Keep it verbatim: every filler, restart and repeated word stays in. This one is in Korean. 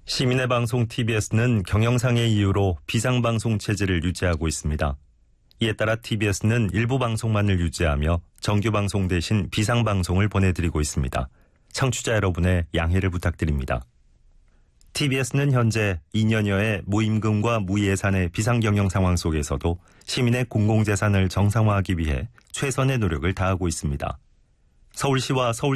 시민의 방송 티비에스는 경영상의 이유로 비상방송 체제를 유지하고 있습니다. 이에 따라 티비에스는 일부 방송만을 유지하며 정규방송 대신 비상방송을 보내드리고 있습니다. 청취자 여러분의 양해를 부탁드립니다. 티비에스는 현재 이 년여의 무임금과 무예산의 비상경영 상황 속에서도 시민의 공공재산을 정상화하기 위해 최선의 노력을 다하고 있습니다. 서울시와 서울